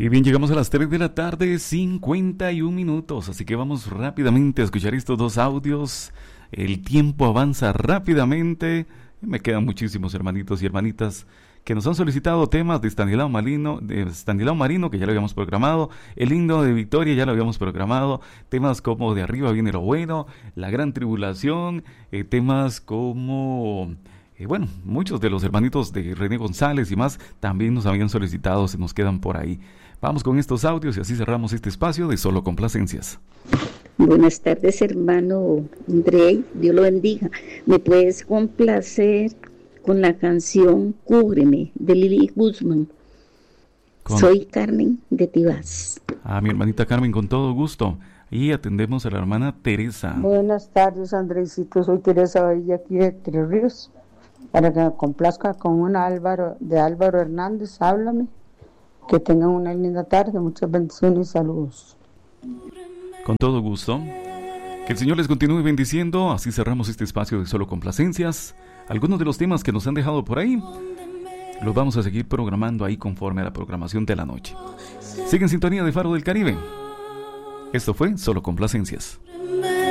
Y bien, llegamos a las 3 de la tarde, 51 minutos, así que vamos rápidamente a escuchar estos dos audios. El tiempo avanza rápidamente. Me quedan muchísimos hermanitos y hermanitas que nos han solicitado temas de Estanislao Marino, que ya lo habíamos programado, el himno de Victoria ya lo habíamos programado, temas como De arriba viene lo bueno, La gran tribulación, temas como... bueno, muchos de los hermanitos de René González y más también nos habían solicitado, se nos quedan por ahí. Vamos con estos audios y así cerramos este espacio de Solo Complacencias. Buenas tardes, hermano Andrei, Dios lo bendiga. ¿Me puedes complacer con la canción Cúbreme de Lili Guzmán? Soy Carmen de Tibás. Mi hermanita Carmen, con todo gusto. Y atendemos a la hermana Teresa. Buenas tardes, Andreicito, soy Teresa Villa aquí de Tres Ríos. Para que me complazca con una de Álvaro Hernández, Háblame. Que tengan una linda tarde, muchas bendiciones y saludos. Con todo gusto. Que el Señor les continúe bendiciendo. Así cerramos este espacio de Solo Complacencias. Algunos de los temas que nos han dejado por ahí los vamos a seguir programando ahí conforme a la programación de la noche. Sigue en sintonía de Faro del Caribe. Esto fue Solo Complacencias.